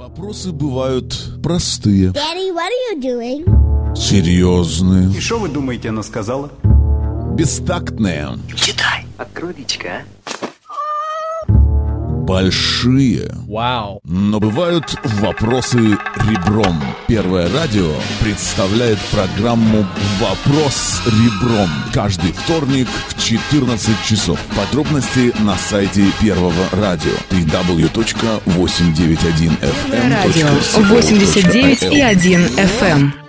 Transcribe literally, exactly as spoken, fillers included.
Вопросы бывают простые. Daddy, what are you doing? Серьезные. И что вы думаете, она сказала? Бестактные. Читай. Открой личико, а? Большие. Вау. Но бывают вопросы ребром. Первое радио представляет программу «Вопрос ребром». Каждый вторник в четырнадцать часов. Подробности на сайте Первого радио. дабл ю дабл ю дабл ю точка восемьсот девяносто один эф эм точка си о точка эл. Радио восемьдесят девять и один эф эм.